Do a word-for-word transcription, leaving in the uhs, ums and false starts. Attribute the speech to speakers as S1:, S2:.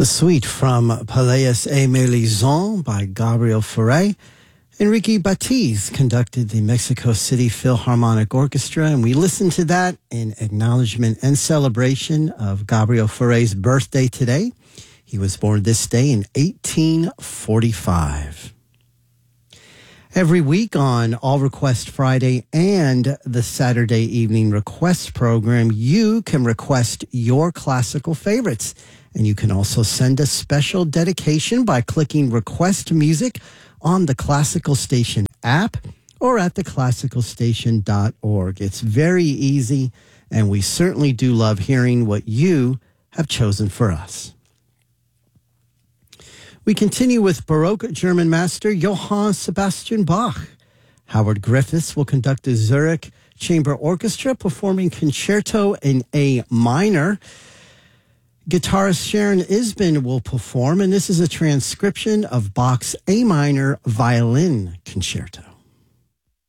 S1: The suite from Palais et Mélisande by Gabriel Fauré. Enrique Batiz conducted the Mexico City Philharmonic Orchestra, and we listened to that in acknowledgement and celebration of Gabriel Fauré's birthday today. He was born this day in eighteen forty-five. Every week on All Request Friday and the Saturday Evening Request program, you can request your classical favorites. And you can also send a special dedication by clicking Request Music on the Classical Station app or at the classical station dot org. It's very easy, and we certainly do love hearing what you have chosen for us. We continue with Baroque German master Johann Sebastian Bach. Howard Griffiths will conduct the Zurich Chamber Orchestra performing Concerto in A minor. Guitarist Sharon Isbin will perform, and this is a transcription of Bach's A minor violin concerto.